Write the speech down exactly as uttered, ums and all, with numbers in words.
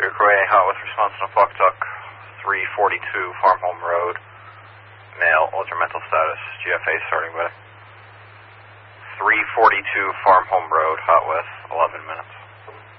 Zero Crow eight, hot with response to Fuck Duck, three forty-two Farm Home Road, male, ultra mental status, G F A starting by three forty-two Farm Home Road, hot with, eleven minutes.